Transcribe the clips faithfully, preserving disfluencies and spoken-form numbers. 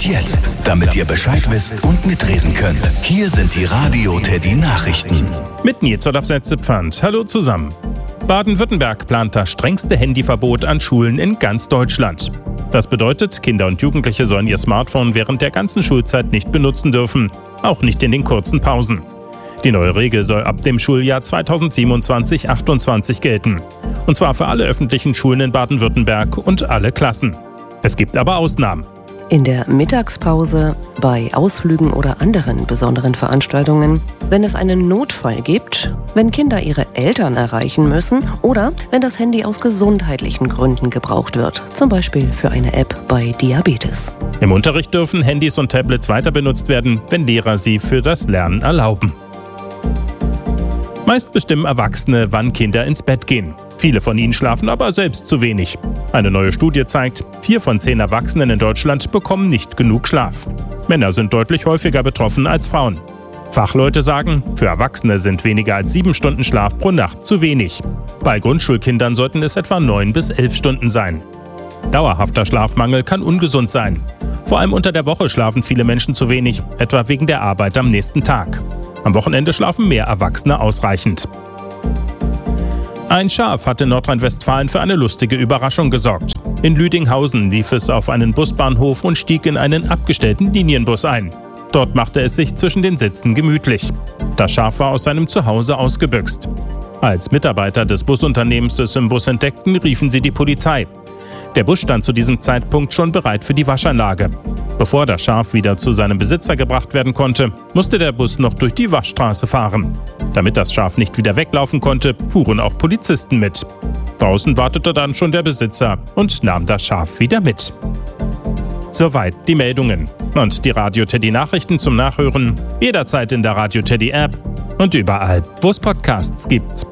jetzt, damit ihr Bescheid wisst und mitreden könnt, hier sind die Radio Teddy Nachrichten. Mit Nils Zepfand. Hallo zusammen. Baden-Württemberg plant das strengste Handyverbot an Schulen in ganz Deutschland. Das bedeutet, Kinder und Jugendliche sollen ihr Smartphone während der ganzen Schulzeit nicht benutzen dürfen, auch nicht in den kurzen Pausen. Die neue Regel soll ab dem Schuljahr zweitausendsiebenundzwanzig achtundzwanzig gelten. Und zwar für alle öffentlichen Schulen in Baden-Württemberg und alle Klassen. Es gibt aber Ausnahmen. In der Mittagspause, bei Ausflügen oder anderen besonderen Veranstaltungen, wenn es einen Notfall gibt, wenn Kinder ihre Eltern erreichen müssen oder wenn das Handy aus gesundheitlichen Gründen gebraucht wird, zum Beispiel für eine App bei Diabetes. Im Unterricht dürfen Handys und Tablets weiter benutzt werden, wenn Lehrer sie für das Lernen erlauben. Meist bestimmen Erwachsene, wann Kinder ins Bett gehen. Viele von ihnen schlafen aber selbst zu wenig. Eine neue Studie zeigt, vier von zehn Erwachsenen in Deutschland bekommen nicht genug Schlaf. Männer sind deutlich häufiger betroffen als Frauen. Fachleute sagen, für Erwachsene sind weniger als sieben Stunden Schlaf pro Nacht zu wenig. Bei Grundschulkindern sollten es etwa neun bis elf Stunden sein. Dauerhafter Schlafmangel kann ungesund sein. Vor allem unter der Woche schlafen viele Menschen zu wenig, etwa wegen der Arbeit am nächsten Tag. Am Wochenende schlafen mehr Erwachsene ausreichend. Ein Schaf hat in Nordrhein-Westfalen für eine lustige Überraschung gesorgt. In Lüdinghausen lief es auf einen Busbahnhof und stieg in einen abgestellten Linienbus ein. Dort machte es sich zwischen den Sitzen gemütlich. Das Schaf war aus seinem Zuhause ausgebüxt. Als Mitarbeiter des Busunternehmens es im Bus entdeckten, riefen sie die Polizei. Der Bus stand zu diesem Zeitpunkt schon bereit für die Waschanlage. Bevor das Schaf wieder zu seinem Besitzer gebracht werden konnte, musste der Bus noch durch die Waschstraße fahren. Damit das Schaf nicht wieder weglaufen konnte, fuhren auch Polizisten mit. Draußen wartete dann schon der Besitzer und nahm das Schaf wieder mit. Soweit die Meldungen. Und die Radio Teddy Nachrichten zum Nachhören jederzeit in der Radio Teddy App und überall, wo es Podcasts gibt.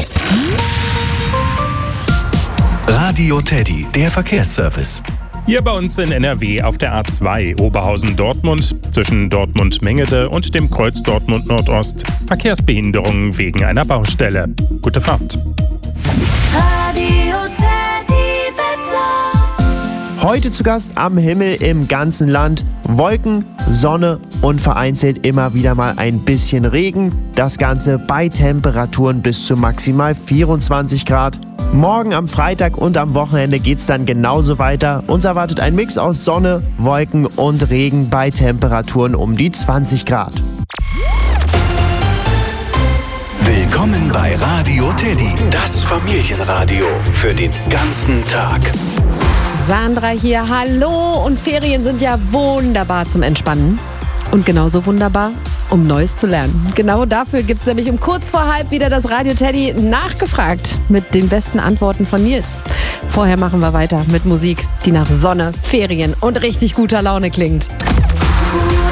Radio Teddy, der Verkehrsservice. Hier bei uns in N R W auf der A zwei Oberhausen-Dortmund zwischen Dortmund-Mengede und dem Kreuz Dortmund-Nordost Verkehrsbehinderungen wegen einer Baustelle. Gute Fahrt. Radio Teddy Wetter. Heute zu Gast am Himmel im ganzen Land. Wolken, Sonne und vereinzelt immer wieder mal ein bisschen Regen. Das Ganze bei Temperaturen bis zu maximal vierundzwanzig Grad. Morgen am Freitag und am Wochenende geht's dann genauso weiter. Uns erwartet ein Mix aus Sonne, Wolken und Regen bei Temperaturen um die zwanzig Grad. Willkommen bei Radio Teddy, das Familienradio für den ganzen Tag. Sandra hier, hallo! Und Ferien sind ja wunderbar zum Entspannen. Und genauso wunderbar, um Neues zu lernen. Genau dafür gibt es nämlich um kurz vor halb wieder das Radio Teddy nachgefragt mit den besten Antworten von Nils. Vorher machen wir weiter mit Musik, die nach Sonne, Ferien und richtig guter Laune klingt.